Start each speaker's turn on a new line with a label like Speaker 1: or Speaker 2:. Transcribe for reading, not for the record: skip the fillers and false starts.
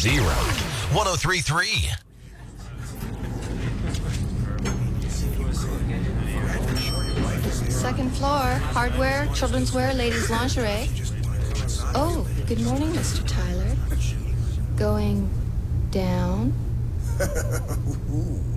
Speaker 1: 1033.
Speaker 2: Second floor, hardware, children's wear, ladies' lingerie. Oh, good morning, Mr. Tyler. Going down?